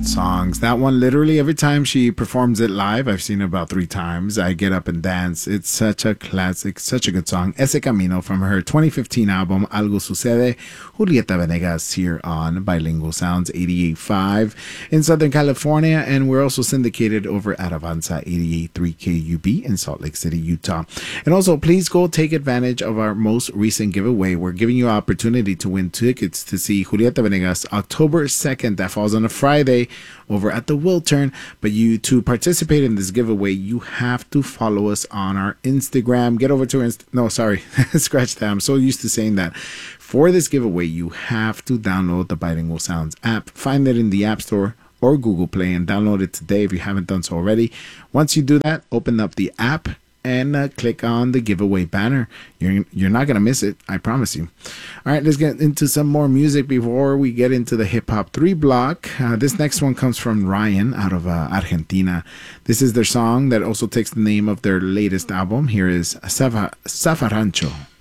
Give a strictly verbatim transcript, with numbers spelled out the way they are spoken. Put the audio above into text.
favorite songs. That one, literally, every time she performs it live, I've seen it about three times. I get up and dance. It's such a classic, such a good song. Ese Camino from her twenty fifteen album, Algo Sucede. Julieta Venegas here on Bilingual Sounds eighty-eight point five in Southern California. And we're also syndicated over at Avanza eighty-eight point three K U B in Salt Lake City, Utah. And also, please go take advantage of our most recent giveaway. We're giving you an opportunity to win tickets to see Julieta Venegas October second. That falls on a Friday over at the Wiltern. But you, to participate in this giveaway, you have to follow us on our Instagram. Get over to our Inst- no, sorry, scratch that. I'm so used to saying that. For this giveaway, you have to download the Bilingual Sounds app. Find it in the App Store or Google Play and download it today if you haven't done so already. Once you do that, open up the app and uh, click on the giveaway banner. You're, you're not going to miss it, I promise you. All right, let's get into some more music before we get into the Hip Hop three block. Uh, this next one comes from Ryan out of uh, Argentina. This is their song that also takes the name of their latest album. Here is Zafa- Zafarrancho.